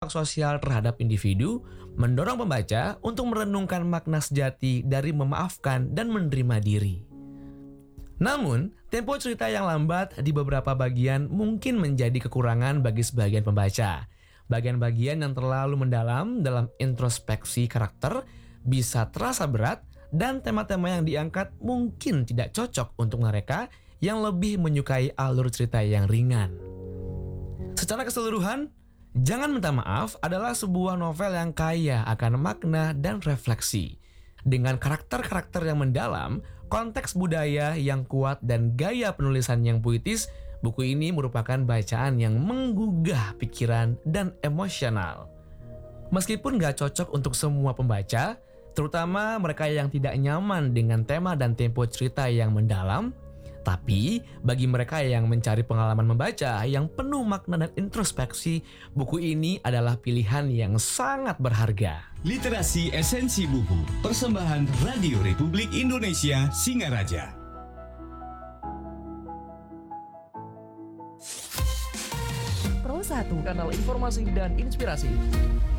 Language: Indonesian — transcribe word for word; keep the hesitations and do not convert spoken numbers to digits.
dampak sosial terhadap individu, mendorong pembaca untuk merenungkan makna sejati dari memaafkan dan menerima diri. Namun, tempo cerita yang lambat di beberapa bagian mungkin menjadi kekurangan bagi sebagian pembaca. Bagian-bagian yang terlalu mendalam dalam introspeksi karakter bisa terasa berat, dan tema-tema yang diangkat mungkin tidak cocok untuk mereka yang lebih menyukai alur cerita yang ringan. Secara keseluruhan, Jangan Minta Maaf adalah sebuah novel yang kaya akan makna dan refleksi. Dengan karakter-karakter yang mendalam, konteks budaya yang kuat, dan gaya penulisan yang puitis, buku ini merupakan bacaan yang menggugah pikiran dan emosional. Meskipun gak cocok untuk semua pembaca, terutama mereka yang tidak nyaman dengan tema dan tempo cerita yang mendalam, tapi bagi mereka yang mencari pengalaman membaca yang penuh makna dan introspeksi, buku ini adalah pilihan yang sangat berharga. Literasi Esensi Buku, persembahan Radio Republik Indonesia Singaraja. Pro satu, kanal informasi dan inspirasi.